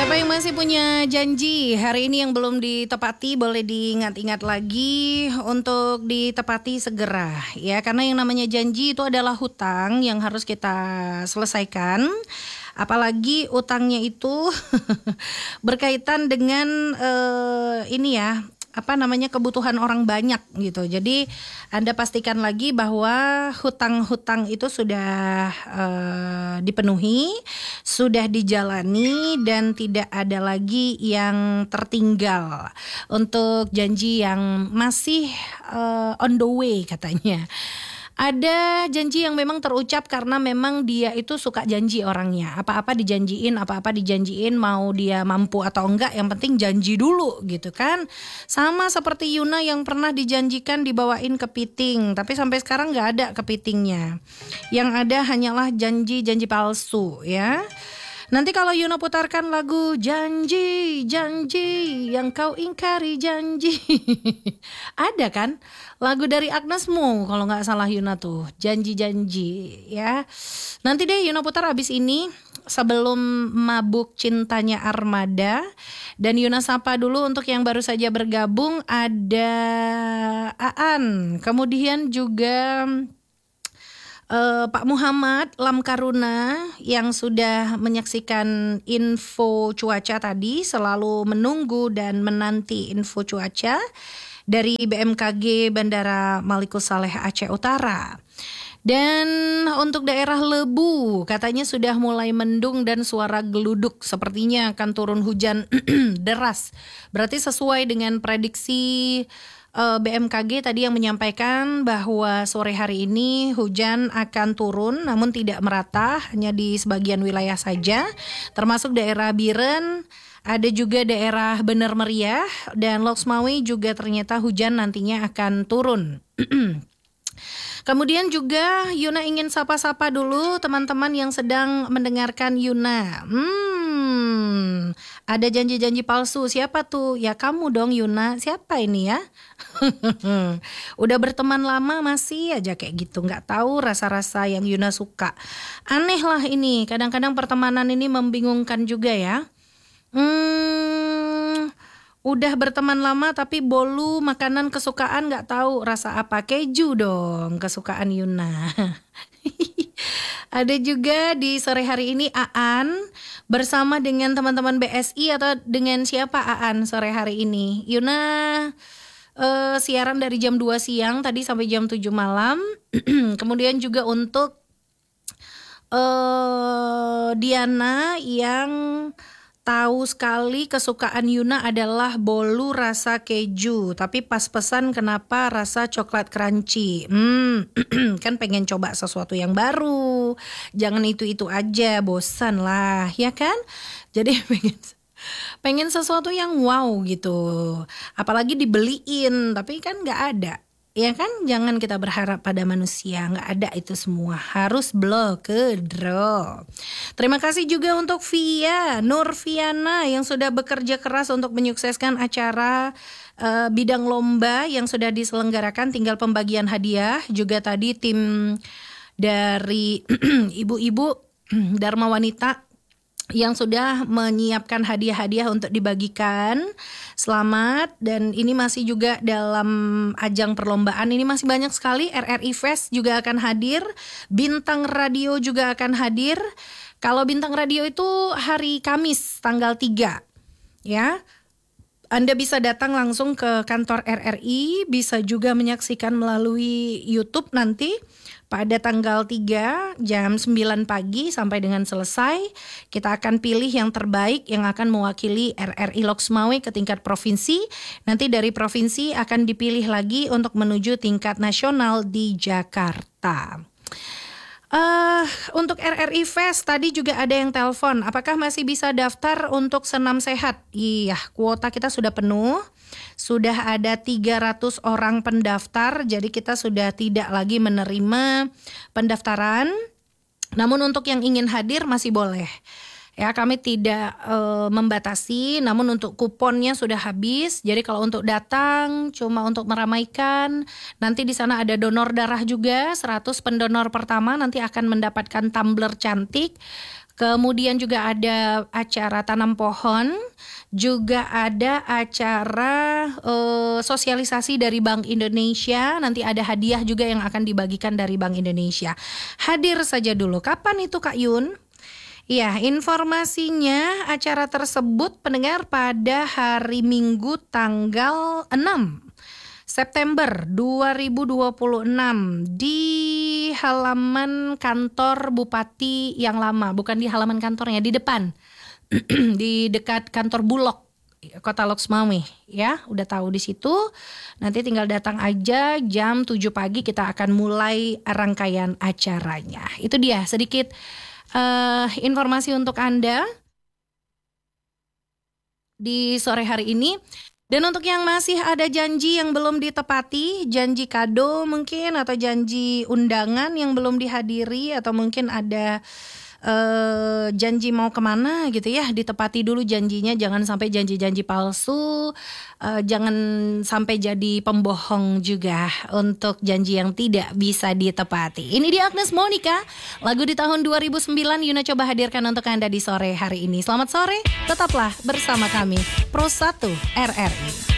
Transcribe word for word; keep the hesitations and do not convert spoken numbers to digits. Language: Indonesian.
Siapa yang masih punya janji hari ini yang belum ditepati boleh diingat-ingat lagi untuk ditepati segera ya, karena yang namanya janji itu adalah hutang yang harus kita selesaikan. Apalagi utangnya itu berkaitan dengan uh, ini ya, apa namanya, kebutuhan orang banyak gitu. Jadi Anda pastikan lagi bahwa hutang-hutang itu sudah uh, dipenuhi, sudah dijalani dan tidak ada lagi yang tertinggal untuk janji yang masih uh, on the way katanya. Ada janji yang memang terucap karena memang dia itu suka janji orangnya. Apa-apa dijanjiin, apa-apa dijanjiin, mau dia mampu atau enggak, yang penting janji dulu gitu kan. Sama seperti Yuna yang pernah dijanjikan dibawain kepiting, tapi sampai sekarang gak ada kepitingnya. Yang ada hanyalah janji-janji palsu ya. Nanti kalau Yuna putarkan lagu janji, janji yang kau ingkari janji. Ada kan lagu dari Agnes Mo kalau gak salah Yuna tuh, janji-janji ya. Nanti deh Yuna putar abis ini sebelum Mabuk Cintanya Armada. Dan Yuna sapa dulu untuk yang baru saja bergabung, ada Aan, kemudian juga Uh, Pak Muhammad Lamkaruna yang sudah menyaksikan info cuaca tadi, selalu menunggu dan menanti info cuaca dari B M K G Bandara Malikus Saleh Aceh Utara. Dan untuk daerah Lebu katanya sudah mulai mendung dan suara geluduk, sepertinya akan turun hujan deras. Berarti sesuai dengan prediksi B M K G tadi yang menyampaikan bahwa sore hari ini hujan akan turun namun tidak merata, hanya di sebagian wilayah saja, termasuk daerah Biren, ada juga daerah Bener Meriah dan Loksmawe juga ternyata hujan nantinya akan turun. Kemudian juga Yuna ingin sapa-sapa dulu teman-teman yang sedang mendengarkan Yuna. Hmm, ada janji-janji palsu. Siapa tuh? Ya kamu dong Yuna. Siapa ini ya? Udah berteman lama masih aja kayak gitu. Gak tahu rasa-rasa yang Yuna suka. Aneh lah ini. Kadang-kadang pertemanan ini membingungkan juga ya. Hmm... Udah berteman lama tapi bolu makanan kesukaan gak tahu rasa apa. Keju dong kesukaan Yuna. Ada juga di sore hari ini Aan bersama dengan teman-teman B S I, atau dengan siapa Aan sore hari ini? Yuna uh, siaran dari jam dua siang tadi sampai jam tujuh malam. Kemudian juga untuk uh, Diana yang tahu sekali kesukaan Yuna adalah bolu rasa keju, tapi pas pesan kenapa rasa coklat crunchy. Hmm, kan pengen coba sesuatu yang baru. Jangan itu-itu aja, bosan lah, ya kan? Jadi pengen pengen sesuatu yang wow gitu. Apalagi dibeliin, tapi kan nggak ada. Ya kan, jangan kita berharap pada manusia, nggak ada itu semua, harus blok draw. Terima kasih juga untuk Via Nurviana yang sudah bekerja keras untuk menyukseskan acara uh, bidang lomba yang sudah diselenggarakan, tinggal pembagian hadiah. Juga tadi tim dari ibu-ibu Dharma Wanita yang sudah menyiapkan hadiah-hadiah untuk dibagikan. Selamat. Dan ini masih juga dalam ajang perlombaan. Ini masih banyak sekali. R R I Fest juga akan hadir. Bintang Radio juga akan hadir. Kalau Bintang Radio itu hari Kamis tanggal tiga ya. Anda bisa datang langsung ke kantor R R I, bisa juga menyaksikan melalui YouTube nanti pada tanggal tiga jam sembilan pagi sampai dengan selesai. Kita akan pilih yang terbaik yang akan mewakili R R I Loksmawe ke tingkat provinsi. Nanti dari provinsi akan dipilih lagi untuk menuju tingkat nasional di Jakarta. Uh, untuk R R I Fest tadi juga ada yang telepon, apakah masih bisa daftar untuk senam sehat? Iya, kuota kita sudah penuh. Sudah ada tiga ratus orang pendaftar, jadi kita sudah tidak lagi menerima pendaftaran. Namun untuk yang ingin hadir masih boleh. Ya, kami tidak e, membatasi, namun untuk kuponnya sudah habis. Jadi kalau untuk datang cuma untuk meramaikan, nanti di sana ada donor darah juga, seratus pendonor pertama nanti akan mendapatkan tumbler cantik. Kemudian juga ada acara tanam pohon, juga ada acara uh, sosialisasi dari Bank Indonesia. Nanti ada hadiah juga yang akan dibagikan dari Bank Indonesia. Hadir saja dulu. Kapan itu Kak Yun? Ya, informasinya acara tersebut pendengar pada hari Minggu tanggal enam September dua ribu dua puluh enam di halaman kantor Bupati yang lama, bukan di halaman kantornya, di depan, di dekat kantor Bulog, Kota Loksmawe, ya, udah tahu di situ. Nanti tinggal datang aja jam tujuh pagi kita akan mulai rangkaian acaranya. Itu dia sedikit Uh, informasi untuk Anda di sore hari ini. Dan untuk yang masih ada janji yang belum ditepati, janji kado mungkin atau janji undangan yang belum dihadiri, atau mungkin ada uh, janji mau kemana gitu ya, ditepati dulu janjinya, jangan sampai janji-janji palsu, uh, jangan sampai jadi pembohong juga untuk janji yang tidak bisa ditepati. Ini dia Agnes Monica, lagu di tahun dua ribu sembilan Yuna coba hadirkan untuk Anda di sore hari ini. Selamat sore, tetaplah bersama kami Pro satu R R I.